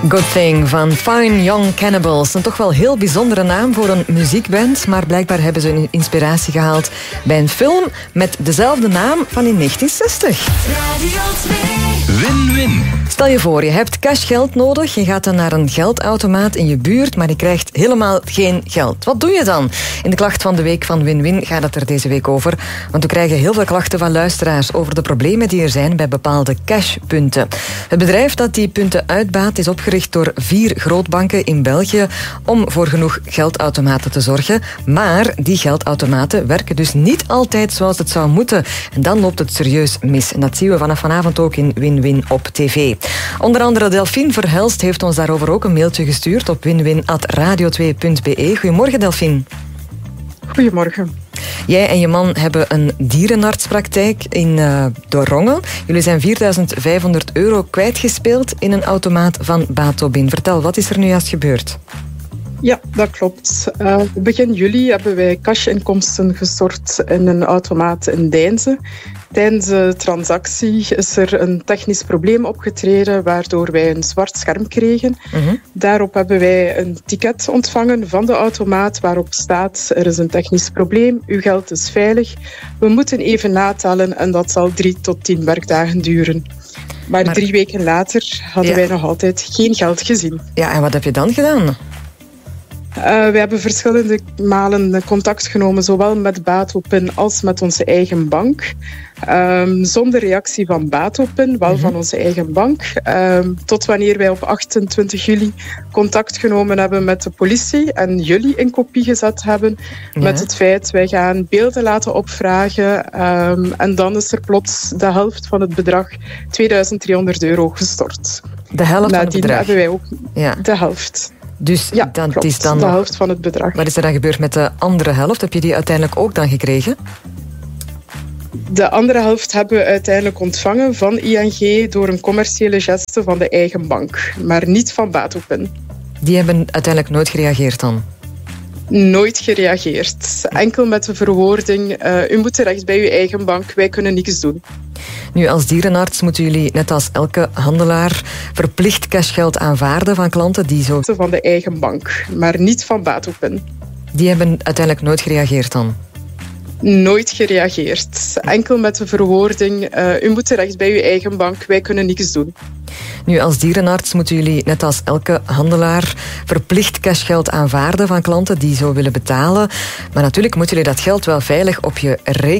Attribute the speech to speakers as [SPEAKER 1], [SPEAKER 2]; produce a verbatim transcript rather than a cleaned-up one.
[SPEAKER 1] Good Thing van Fine Young Cannibals. Een toch wel heel bijzondere naam voor een muziekband, maar blijkbaar hebben ze een inspiratie gehaald bij een film met dezelfde naam van in negentien zestig.
[SPEAKER 2] Win-win.
[SPEAKER 1] Stel je voor, je hebt cashgeld nodig. Je gaat dan naar een geldautomaat in je buurt, maar je krijgt helemaal geen geld. Wat doe je dan? In de klacht van de week van Win-win gaat het er deze week over. Want we krijgen heel veel klachten van luisteraars over de problemen die er zijn bij bepaalde cashpunten. Het bedrijf dat die punten uitbaat is opgericht door vier grootbanken in België om voor genoeg geldautomaten te zorgen. Maar die geldautomaten werken dus niet altijd zoals het zou moeten. En dan loopt het serieus mis. En dat zien we vanaf vanavond ook in Win-win op tv. Onder andere Delphine Verhelst heeft ons daarover ook een mailtje gestuurd op winwin at radio twee punt be. Goedemorgen, Delphine.
[SPEAKER 3] Goedemorgen.
[SPEAKER 1] Jij en je man hebben een dierenartspraktijk in uh, Doorrongen. Jullie zijn vierduizend vijfhonderd euro kwijtgespeeld in een automaat van Batobin. Vertel, wat is er nu juist gebeurd?
[SPEAKER 3] Ja, dat klopt. Uh, begin juli hebben wij cashinkomsten gestort in een automaat in Deinze. Tijdens de transactie is er een technisch probleem opgetreden waardoor wij een zwart scherm kregen. Uh-huh. Daarop hebben wij een ticket ontvangen van de automaat waarop staat: er is een technisch probleem, uw geld is veilig. We moeten even natellen en dat zal drie tot tien werkdagen duren. Maar, maar drie weken later hadden ja. wij nog altijd geen geld gezien.
[SPEAKER 1] Ja, en wat heb je dan gedaan?
[SPEAKER 3] Uh, we hebben verschillende malen contact genomen, zowel met Batopin als met onze eigen bank. Um, zonder reactie van Batopin, wel mm-hmm. van onze eigen bank. Um, tot wanneer wij op achtentwintig juli contact genomen hebben met de politie en jullie in kopie gezet hebben. Ja. Met het feit, wij gaan beelden laten opvragen. Um, en dan is er plots de helft van het bedrag, tweeduizend driehonderd euro, gestort.
[SPEAKER 1] De helft van het bedrag?
[SPEAKER 3] hebben wij ook
[SPEAKER 1] ja.
[SPEAKER 3] de helft.
[SPEAKER 1] Dus
[SPEAKER 3] ja,
[SPEAKER 1] dan,
[SPEAKER 3] klopt,
[SPEAKER 1] het is dan
[SPEAKER 3] de
[SPEAKER 1] nog...
[SPEAKER 3] helft van het bedrag.
[SPEAKER 1] Wat is er dan gebeurd met de andere helft? Heb je die uiteindelijk ook dan gekregen?
[SPEAKER 3] De andere helft hebben we uiteindelijk ontvangen van I N G door een commerciële geste van de eigen bank, maar niet van Batopin.
[SPEAKER 1] Die hebben uiteindelijk nooit gereageerd dan?
[SPEAKER 3] Nooit gereageerd. Enkel met de verwoording: uh, u moet terecht bij uw eigen bank, wij kunnen niks doen.
[SPEAKER 1] Nu, als dierenarts moeten jullie, net als elke handelaar, verplicht cashgeld aanvaarden van klanten die zo...
[SPEAKER 3] Van de eigen bank, maar niet van Batopin.
[SPEAKER 1] Die hebben uiteindelijk nooit gereageerd dan?
[SPEAKER 3] Nooit gereageerd. Enkel met de verwoording: uh, u moet terecht bij uw eigen bank, wij kunnen niks doen.
[SPEAKER 1] Nu, als dierenarts moeten jullie, net als elke handelaar, verplicht cashgeld aanvaarden van klanten die zo willen betalen. Maar natuurlijk moeten jullie dat geld wel veilig op je rekening